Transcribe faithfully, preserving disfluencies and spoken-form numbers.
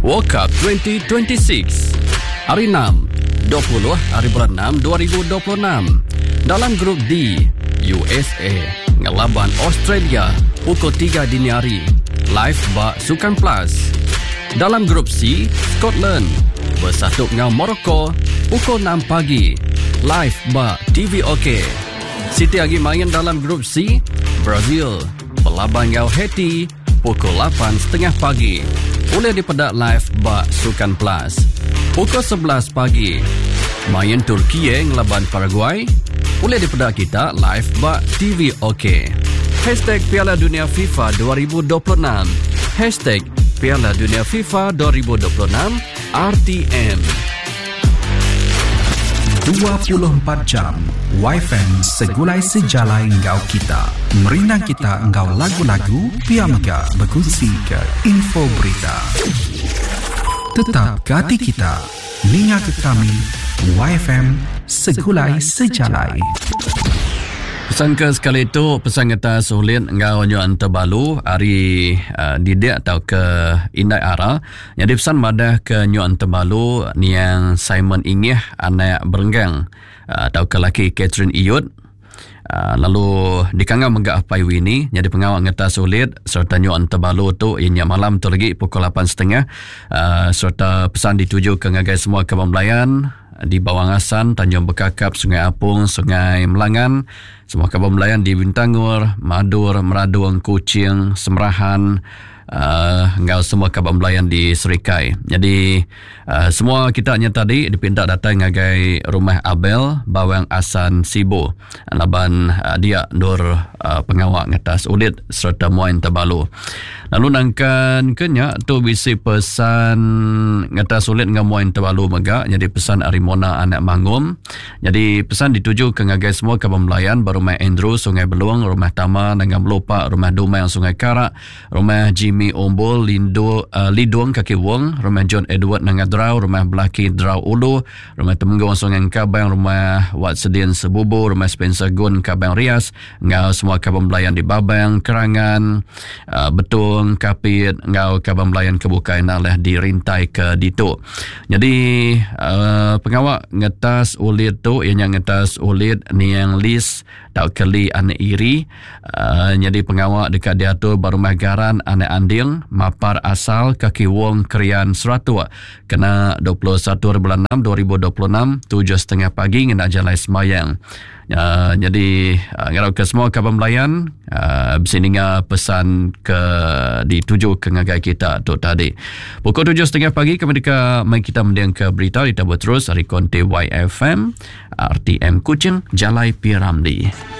World Cup twenty twenty-six. Hari enam, dua puluh hari bulan enam dua ribu dua puluh enam. Dalam grup D, U S A ngelaban Australia pukul tiga dini hari. Live bak Sukan Plus. Dalam grup C, Scotland bersatu dengan Morocco pukul enam pagi. Live bak T V OK. Siti lagi main dalam grup C, Brazil berlaban dengan Haiti pukul lapan tiga puluh pagi. Boleh dipedak live bak Sukan Plus. Pukul sebelas pagi, main Turki ngelaban Paraguay. Boleh dipedak kita live bak T V OK. Hashtag Piala Dunia FIFA dua ribu dua puluh enam. Hashtag Piala Dunia FIFA dua ribu dua puluh enam R T M. dua puluh empat jam Y F M segulai sejalai engkau kita. Merinang kita engkau lagu-lagu, biar mega berkongsi ke info berita. Tetap ke hati kita, linga ke kami, Y F M segulai sejalai. Pesan ke sekali itu, pesan kata sulit engkau nyuan terbalu hari uh, didik atau ke indai ara. Jadi pesan madah ke nyuan terbalu ni yang Simon Ingih anak berenggang uh, atau ke laki Catherine Iyut. Uh, lalu dikangga megah pai wini. Jadi pengawal ngata sulit serta nyuan terbalu tu inya malam tu lagi pukul lapan tiga puluh. Uh, serta pesan dituju ke ngagai semua kebambelayan di Bawang Asan, Tanjung Bekakap, Sungai Apung, Sungai Melangan, semua kebambelayan di Bintangor, Madur, Meradung, Kuching, Semerahan, uh, engkau semua kebambelayan di Serikai. Jadi uh, semua kita hanya tadi dipinta datang ngagai rumah Abel, Bawang Asan Sibo. Laban uh, dia nur uh, pengawak ngatas ulit serta muain terbalu. Lalu nangkan kenya tu bisi pesan ngatas ulit dengan muain terbalu mega. Jadi pesan Arimona anak Mangum. Jadi pesan dituju ke ngagai semua kebambelayan Rumah Andrew, Sungai Beluang, Rumah Tama, Nanggam Lopak, Rumah Dumai, Sungai Karak, Rumah Jimmy Ombol, Lindo, uh, Lidung, Kaki Wong, Rumah John Edward, Nangadrau, Rumah Belaki, Drau Ulu, Rumah Temenggong, Sungai Kabang, Rumah Wat Sedin Sebubu, Rumah Spencer Gun, Kabang Rias, ngau semua kebambelayan di Babang, Kerangan, uh, Betung, Kapit, ngau kebambelayan kebukaan oleh dirintai ke Dito. Jadi uh, pengawak ngetas ulit tu, ianya ngetas ulit ni yang list tak keli anak iri. Uh, jadi pengawak dekat dia tu baru magaran anak anding mapar asal Kaki Wong Krian Seratua kena dua puluh satu bulan enam dua ribu dua puluh enam tujuh tiga puluh pagi ngena jalai semayang. Uh, jadi uh, ngarau ke semua kebambelayan uh, bersininga pesan ke dituju ke ngagai kita tu tadi pukul tujuh tiga puluh pagi kami dekat mai kita mendiang ke berita ditabut terus hari konti Y F M R T M Kuching Jalai Piramli.